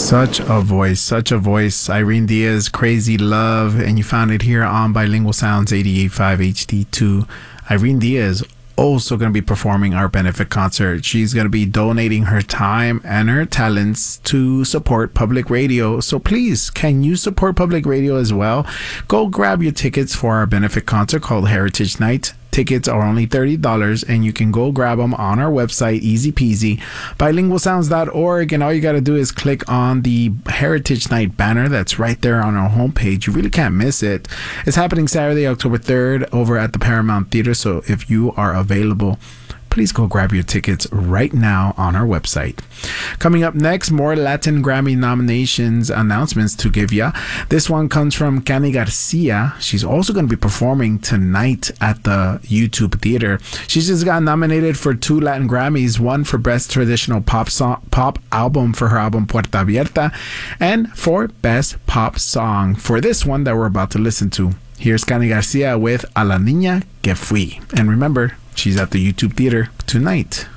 Such a voice, such a voice. Irene Diaz, Crazy Love, and you found it here on Bilingual Sounds 88.5 HD2. Irene Diaz also going to be performing our benefit concert. She's going to be donating her time and her talents to support public radio. So please, can you support public radio as well? Go grab your tickets for our benefit concert called Heritage Night. Tickets are only $30 and you can go grab them on our website, easy peasy, bilingualsounds.org. And all you got to do is click on the Heritage Night banner that's right there on our homepage. You really can't miss it. It's happening Saturday, October 3rd over at the Paramount Theater. So if you are available, please go grab your tickets right now on our website. Coming up next, more Latin Grammy nominations announcements to give ya. This one comes from Cani Garcia. She's also going to be performing tonight at the YouTube Theater. She just got nominated for 2 Latin Grammys, one for Best Traditional Pop Album for her album Puerta Abierta, and for Best Pop Song for this one that we're about to listen to. Here's Cani Garcia with A la Niña que Fui. And remember, she's at the YouTube Theater tonight.